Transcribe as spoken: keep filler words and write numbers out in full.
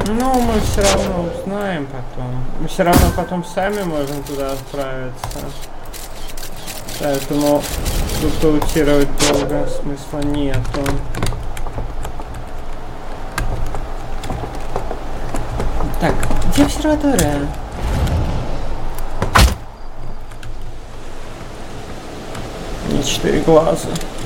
Ну, мы все равно узнаем потом. Мы все равно потом сами можем туда отправиться. Поэтому тут аутировать долго смысла нету. Так, где обсерватория? Не четыре глаза.